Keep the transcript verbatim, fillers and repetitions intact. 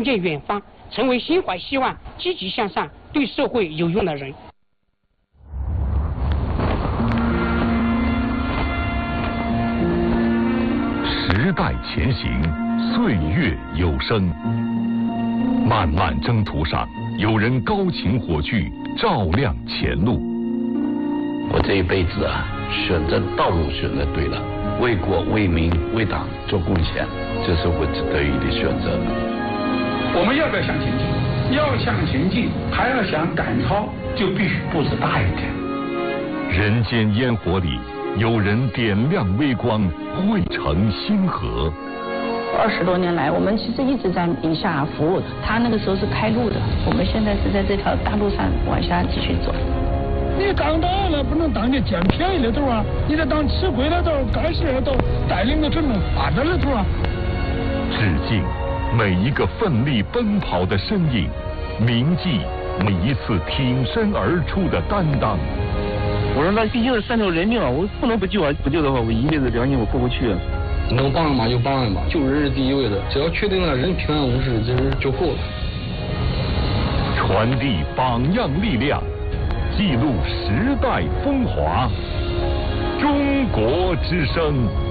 见远方，成为心怀希望、积极向上、对社会有用的人。 时代前行，岁月有声。漫漫征途上，有人高擎火炬，照亮前路。 我这一辈子啊，选择道路选择对了，为国为民为党做贡献，这是我得以的选择。 我们要不要向前进？要向前进，还要想赶超，就必须步子大一点。 人间烟火里，有人点亮微光，汇成星河。 二十多年来，我们其实一直在宁夏服务，他那个时候是开路的，我们现在是在这条大路上往下继续走。 你当大了不能当你捡便宜的头啊，你得当吃亏的头、干事的头，带领着整种发展的头啊。 致敬每一个奋力奔跑的身影，铭记每一次挺身而出的担当。 我说那毕竟是三条人命啊，我不能不救啊！不救的话，我一辈子良心我过不去啊。 能帮嘛就帮嘛，救人是第一位的，只要确定了人平安无事，这人就够了。 传递榜样力量，记录时代风华，中国之声。